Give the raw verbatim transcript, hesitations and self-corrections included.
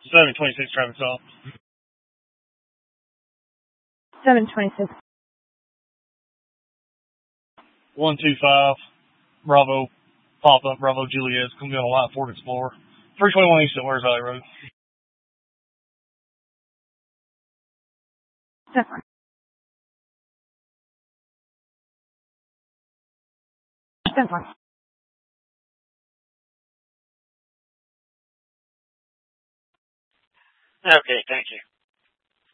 seven twenty-six traffic stop. seven twenty-six. one two five, Bravo, pop up, Bravo Juliet. It's going to be on a light Ford Explorer. three twenty-one East at Wares Valley Road. Step one. Step one. Okay, thank you.